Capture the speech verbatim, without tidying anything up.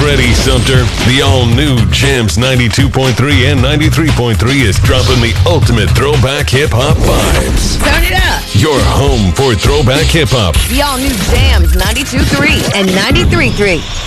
ready, Sumter. The all-new Jams ninety-two point three and ninety-three point three is dropping the ultimate throwback hip-hop vibes. Turn it up. Your home for throwback hip-hop. The all-new Jams ninety-two point three and ninety-three point three.